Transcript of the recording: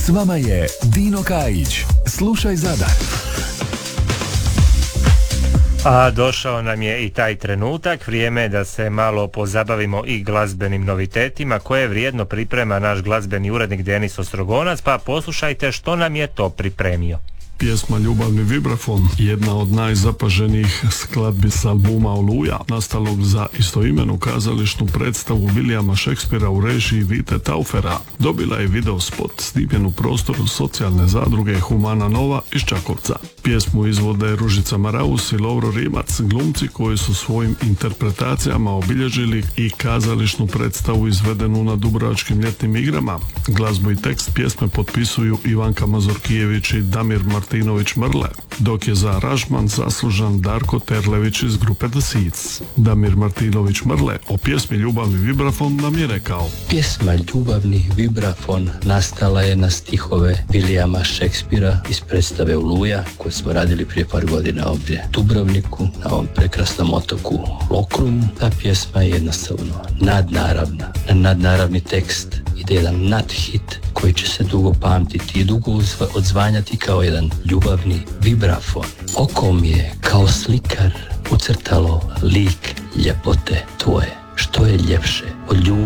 S vama je Dino Kajić. Slušaj Zadar. A došao nam je i taj trenutak, vrijeme je da se malo pozabavimo i glazbenim novitetima koje vrijedno priprema naš glazbeni urednik Denis Ostrogonac, pa poslušajte što nam je to pripremio. Pjesma Ljubavni vibrafon, jedna od najzapaženijih skladbi s albuma Oluja, nastalog za istoimenu kazališnu predstavu Williama Shakespearea u režiji Vite Taufera, dobila je video spot snimljen u prostoru socijalne zadruge Humana Nova iz Čakovca. Pjesmu izvode Ružica Maraus i Lovro Rimac, glumci koji su svojim interpretacijama obilježili i kazališnu predstavu izvedenu na Dubrovačkim ljetnim igrama. Glazbu i tekst pjesme potpisuju Ivanka Mazurkijević i Damir Martinović Mrle, dok je za aranžman zaslužan Darko Terlević iz grupe The Seeds. Damir Martinović Mrle o pjesmi Ljubavni vibrafon nam je rekao: Pjesma Ljubavni vibrafon nastala je na stihove Williama Shakespearea iz predstave Oluja koju smo radili prije par godina ovdje u Dubrovniku, na ovom prekrasnom otoku Lokrumu. Ta pjesma je jednostavno nadnaravna. Na nadnaravni tekst ide jedan nadhit koji će se dugo pamtiti i dugo odzvanjati kao jedan ljubavni vibrafon. Oko mi je kao slikar ucrtalo lik ljepote tvoje. Što je ljepše od ljubavi